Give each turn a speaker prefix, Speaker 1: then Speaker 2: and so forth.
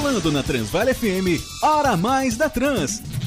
Speaker 1: rolando na Transvale FM, Hora Mais da Trans.